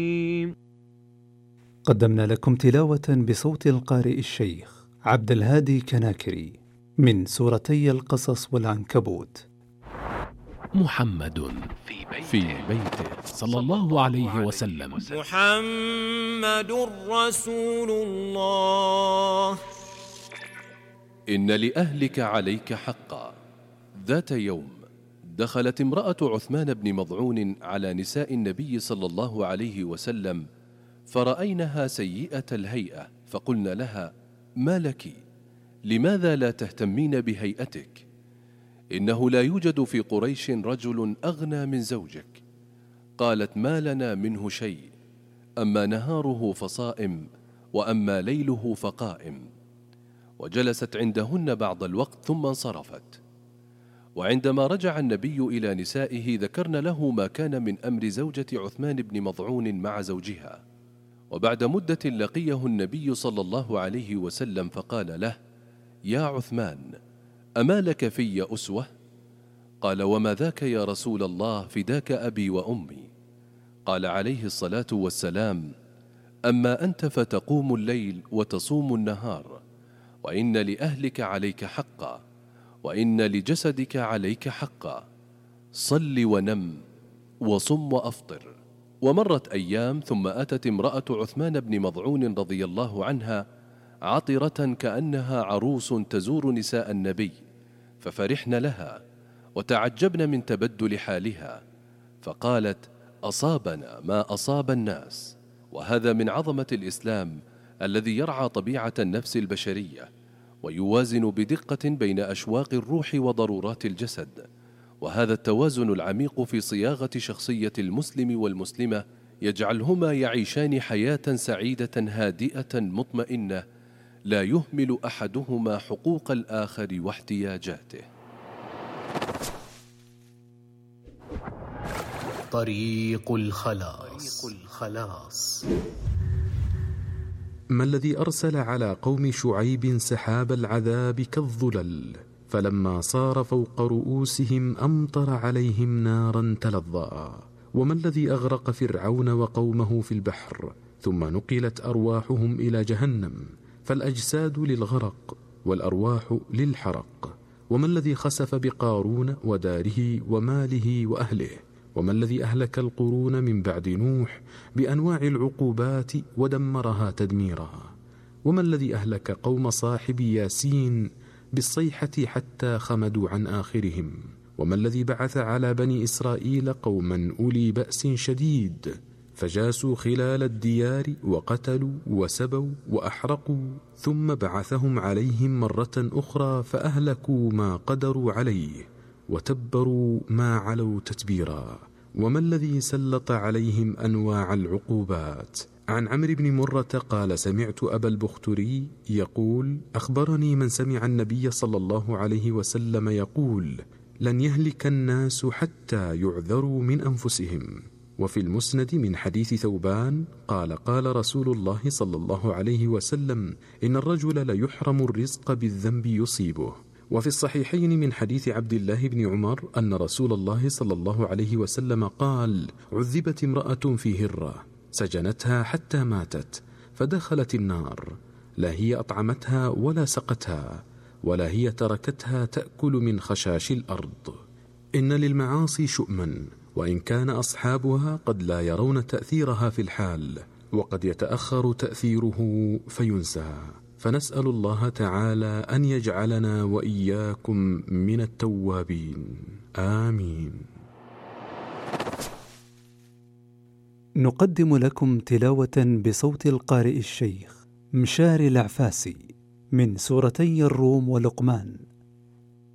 قدمنا لكم تلاوة بصوت القارئ الشيخ عبد الهادي كناكري من سورتي القصص والعنكبوت. محمد في بيته صلى الله عليه وسلم. محمد رسول الله. إن لأهلك عليك حقا. ذات يوم دخلت امرأة عثمان بن مضعون على نساء النبي صلى الله عليه وسلم فرأينها سيئة الهيئة، فقلن لها: ما لك؟ لماذا لا تهتمين بهيئتك؟ إنه لا يوجد في قريش رجل أغنى من زوجك. قالت: ما لنا منه شيء، أما نهاره فصائم وأما ليله فقائم. وجلست عندهن بعض الوقت ثم انصرفت. وعندما رجع النبي إلى نسائه ذكرن له ما كان من أمر زوجة عثمان بن مضعون مع زوجها. وبعد مدة لقيه النبي صلى الله عليه وسلم فقال له: يا عثمان، أما لك في أسوة؟ قال: وما ذاك يا رسول الله؟ فداك أبي وأمي. قال عليه الصلاة والسلام: أما أنت فتقوم الليل وتصوم النهار، وإن لأهلك عليك حقا، وإن لجسدك عليك حقا. صل ونم وصم وأفطر. ومرت أيام ثم أتت امرأة عثمان بن مضعون رضي الله عنها عطرة كأنها عروس تزور نساء النبي، ففرحن لها وتعجبن من تبدل حالها، فقالت: أصابنا ما أصاب الناس. وهذا من عظمة الإسلام الذي يرعى طبيعة النفس البشرية ويوازن بدقة بين أشواق الروح وضرورات الجسد. وهذا التوازن العميق في صياغة شخصية المسلم والمسلمة يجعلهما يعيشان حياة سعيدة هادئة مطمئنة لا يهمل أحدهما حقوق الآخر واحتياجاته. طريق الخلاص. ما الذي أرسل على قوم شعيب سحاب العذاب كالظلل، فلما صار فوق رؤوسهم أمطر عليهم نارا تلظى؟ وما الذي أغرق فرعون وقومه في البحر، ثم نقلت أرواحهم إلى جهنم، فالأجساد للغرق والأرواح للحرق؟ وما الذي خسف بقارون وداره وماله وأهله؟ وما الذي أهلك القرون من بعد نوح بأنواع العقوبات ودمرها تدميرا؟ وما الذي أهلك قوم صاحب ياسين بالصيحة حتى خمدوا عن آخرهم؟ وما الذي بعث على بني إسرائيل قوما أولي بأس شديد فجاسوا خلال الديار وقتلوا وسبوا وأحرقوا، ثم بعثهم عليهم مرة أخرى فأهلكوا ما قدروا عليه وتبروا ما علوا تتبيرا؟ وما الذي سلط عليهم أنواع العقوبات؟ عن عمرو بن مرة قال: سمعت أبا البختري يقول: أخبرني من سمع النبي صلى الله عليه وسلم يقول: لن يهلك الناس حتى يعذروا من أنفسهم. وفي المسند من حديث ثوبان قال: قال رسول الله صلى الله عليه وسلم: إن الرجل ليحرم الرزق بالذنب يصيبه. وفي الصحيحين من حديث عبد الله بن عمر أن رسول الله صلى الله عليه وسلم قال: عذبت امرأة في هرة سجنتها حتى ماتت فدخلت النار، لا هي أطعمتها ولا سقتها، ولا هي تركتها تأكل من خشاش الأرض. إن للمعاصي شؤما، وإن كان أصحابها قد لا يرون تأثيرها في الحال، وقد يتأخر تأثيره فينسى. فنسأل الله تعالى أن يجعلنا وإياكم من التوابين، آمين. نقدم لكم تلاوة بصوت القارئ الشيخ مشاري العفاسي من سورتي الروم ولقمان.